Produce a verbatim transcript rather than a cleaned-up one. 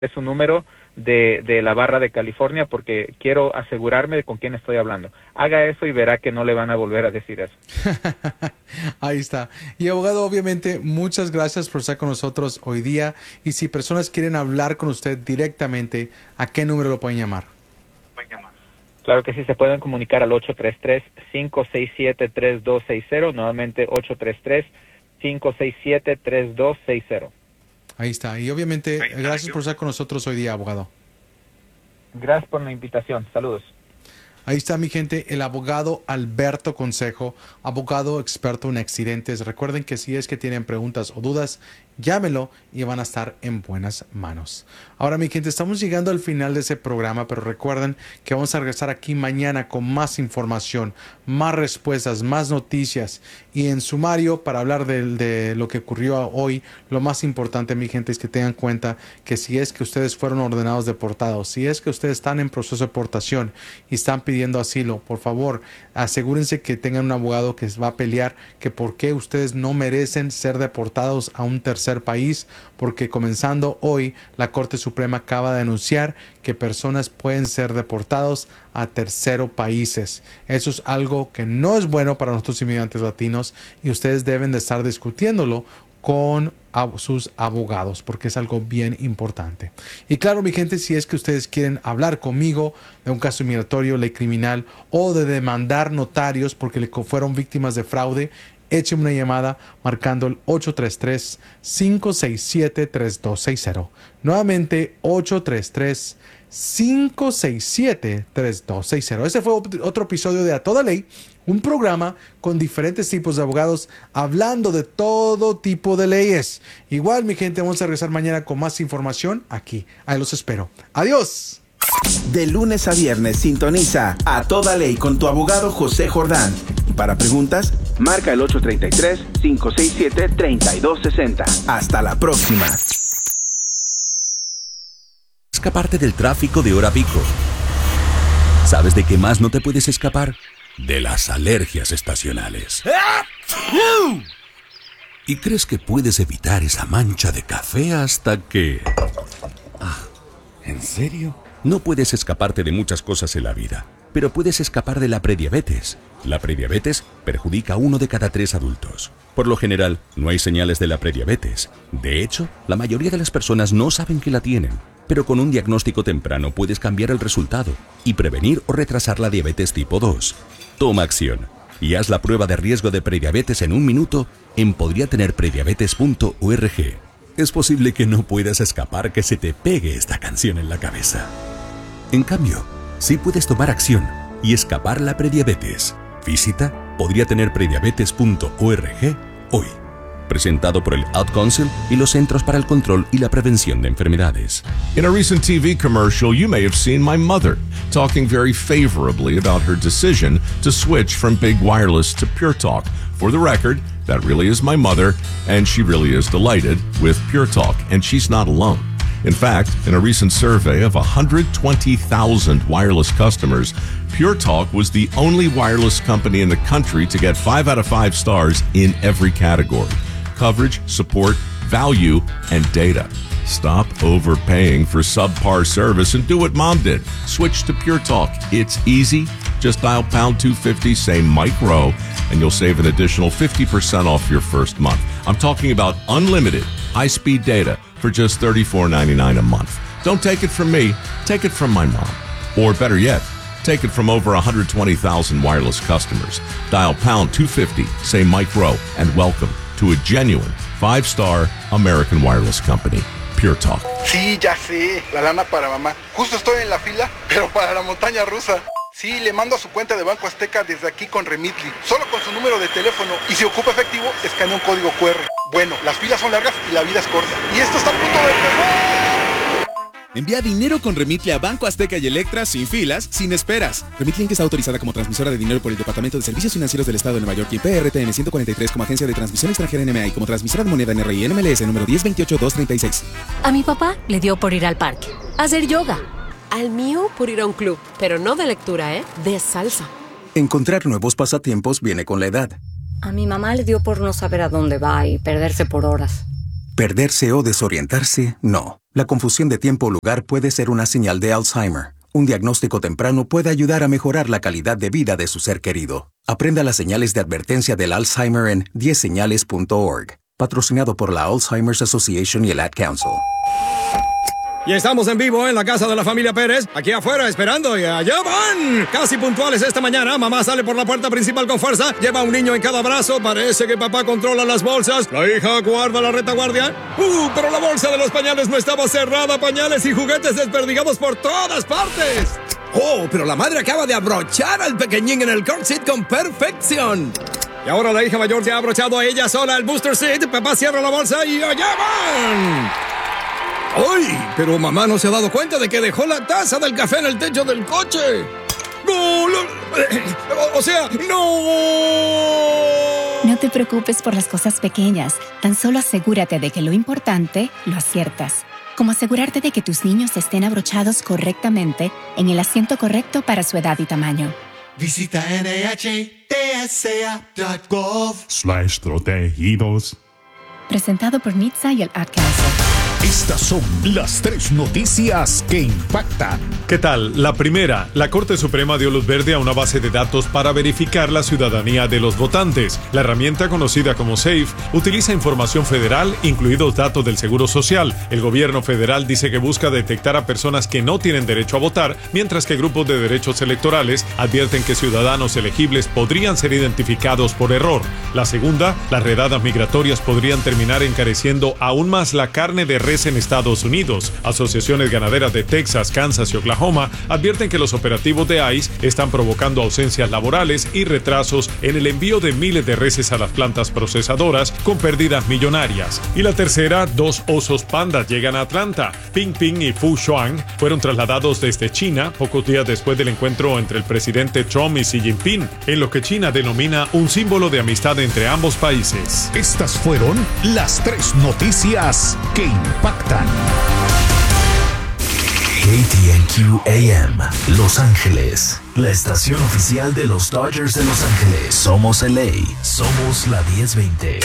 es un número de, de la barra de California porque quiero asegurarme de con quién estoy hablando. Haga eso y verá que no le van a volver a decir eso. Ahí está. Y abogado, obviamente, muchas gracias por estar con nosotros hoy día. Y si personas quieren hablar con usted directamente, ¿a qué número lo pueden llamar? Claro que sí, se pueden comunicar al ocho tres tres, cinco seis siete, tres dos seis cero, nuevamente ocho tres tres, cinco seis siete, tres dos seis cero. Ahí está. Y obviamente, gracias por estar con nosotros hoy día, abogado. Gracias por la invitación. Saludos. Ahí está, mi gente, el abogado Alberto Consejo, abogado experto en accidentes. Recuerden que si es que tienen preguntas o dudas, llámenlo y van a estar en buenas manos. Ahora, mi gente, estamos llegando al final de ese programa, pero recuerden que vamos a regresar aquí mañana con más información, más respuestas, más noticias. Y en sumario, para hablar de, de lo que ocurrió hoy, lo más importante, mi gente, es que tengan cuenta que si es que ustedes fueron ordenados deportados, si es que ustedes están en proceso de deportación y están pidiendo asilo, por favor, asegúrense que tengan un abogado que va a pelear que por qué ustedes no merecen ser deportados a un tercer país, porque comenzando hoy la Corte Suprema acaba de anunciar que personas pueden ser deportados a terceros países. Eso es algo que no es bueno para nuestros inmigrantes latinos y ustedes deben de estar discutiéndolo con sus abogados porque es algo bien importante. Y claro, mi gente, si es que ustedes quieren hablar conmigo de un caso migratorio, ley criminal o de demandar notarios porque le fueron víctimas de fraude, échenme una llamada marcando el ocho tres tres, cinco seis siete, tres dos seis cero. Nuevamente ocho tres tres, cinco seis siete, tres dos seis cero. Este fue otro episodio de A Toda Ley, un programa con diferentes tipos de abogados hablando de todo tipo de leyes. Igual, mi gente, vamos a regresar mañana con más información aquí. Ahí los espero. ¡Adiós! De lunes a viernes sintoniza A Toda Ley con tu abogado José Jordán. Y para preguntas, marca el ocho tres tres, cinco seis siete, tres dos seis cero. Hasta la próxima. Escaparte del tráfico de hora pico. ¿Sabes de qué más no te puedes escapar? De las alergias estacionales. ¿Y crees que puedes evitar esa mancha de café hasta que... Ah, ¿en serio? No puedes escaparte de muchas cosas en la vida, pero puedes escapar de la prediabetes. La prediabetes perjudica a uno de cada tres adultos. Por lo general, no hay señales de la prediabetes. De hecho, la mayoría de las personas no saben que la tienen. Pero con un diagnóstico temprano puedes cambiar el resultado y prevenir o retrasar la diabetes tipo dos. Toma acción y haz la prueba de riesgo de prediabetes en un minuto en podría tener prediabetes punto org. Es posible que no puedas escapar que se te pegue esta canción en la cabeza. En cambio, sí puedes tomar acción y escapar la prediabetes. Visita podría tener prediabetes punto org hoy. Presentado por el Ad Council y los Centros para el Control y la Prevención de Enfermedades. In a recent T V commercial, you may have seen my mother talking very favorably about her decision to switch from Big Wireless to Pure Talk. For the record, that really is my mother, and she really is delighted with Pure Talk, and she's not alone. In fact, in a recent survey of one hundred twenty thousand wireless customers, Pure Talk was the only wireless company in the country to get five out of five stars in every category: coverage, support, value, and data. Stop overpaying for subpar service and do what Mom did. Switch to Pure Talk. It's easy. Just dial pound two fifty, say Mike Rowe, and you'll save an additional fifty percent off your first month. I'm talking about unlimited, high-speed data for just thirty-four ninety-nine a month. Don't take it from me. Take it from my mom. Or better yet, take it from over one hundred twenty thousand wireless customers. Dial pound two fifty, say Mike Rowe, and welcome to a genuine five-star American wireless company, Pure Talk. Sí, ya sé, la lana para mamá. Justo estoy en la fila, pero para la montaña rusa. Sí, le mando a su cuenta de Banco Azteca desde aquí con Remitly, solo con su número de teléfono, y si ocupa efectivo, escanea un código cu erre. Bueno, las filas son largas y la vida es corta. Y esto está a punto de empezar. Envía dinero con Remitly a Banco Azteca y Electra sin filas, sin esperas. Remitly Inc está autorizada como transmisora de dinero por el Departamento de Servicios Financieros del Estado de Nueva York y P R T M ciento cuarenta y tres como agencia de transmisión extranjera N M A y como transmisora de moneda N R I N M L S número diez veintiocho dos treinta y seis. A mi papá le dio por ir al parque, a hacer yoga. Al mío por ir a un club, pero no de lectura, ¿eh? De salsa. Encontrar nuevos pasatiempos viene con la edad. A mi mamá le dio por no saber a dónde va y perderse por horas. Perderse o desorientarse, no. La confusión de tiempo o lugar puede ser una señal de Alzheimer. Un diagnóstico temprano puede ayudar a mejorar la calidad de vida de su ser querido. Aprenda las señales de advertencia del Alzheimer en diez señales punto org. Patrocinado por la Alzheimer's Association y el Ad Council. Y estamos en vivo en la casa de la familia Pérez, aquí afuera esperando y allá van. Casi puntuales esta mañana, mamá sale por la puerta principal con fuerza, lleva un niño en cada brazo, parece que papá controla las bolsas, la hija guarda la retaguardia. Uh, pero la bolsa de los pañales no estaba cerrada, pañales y juguetes desperdigados por todas partes. Oh, pero la madre acaba de abrochar al pequeñín en el car seat con perfección. Y ahora la hija mayor se ha abrochado a ella sola el booster seat, papá cierra la bolsa y allá van. ¡Ay! Pero mamá no se ha dado cuenta de que dejó la taza del café en el techo del coche. ¡No! O, o sea, ¡no! No te preocupes por las cosas pequeñas. Tan solo asegúrate de que lo importante lo aciertas. Como asegurarte de que tus niños estén abrochados correctamente en el asiento correcto para su edad y tamaño. Visita N H T S A punto gov slash protegidos. Presentado por N H T S A y el Ad Council. Estas son las tres noticias que impactan. ¿Qué tal? La primera, la Corte Suprema dio luz verde a una base de datos para verificar la ciudadanía de los votantes. La herramienta conocida como SAFE utiliza información federal, incluidos datos del Seguro Social. El gobierno federal dice que busca detectar a personas que no tienen derecho a votar, mientras que grupos de derechos electorales advierten que ciudadanos elegibles podrían ser identificados por error. La segunda, las redadas migratorias podrían terminar encareciendo aún más la carne de res en Estados Unidos. Asociaciones ganaderas de Texas, Kansas y Oklahoma advierten que los operativos de ICE están provocando ausencias laborales y retrasos en el envío de miles de reses a las plantas procesadoras con pérdidas millonarias. Y la tercera, dos osos pandas llegan a Atlanta. Ping Ping y Fu Xuan fueron trasladados desde China pocos días después del encuentro entre el presidente Trump y Xi Jinping, en lo que China denomina un símbolo de amistad entre ambos países. Estas fueron las tres noticias que impactan. K T N Q A M, Los Ángeles, la estación oficial de los Dodgers de Los Ángeles. Somos L A, somos la diez veinte.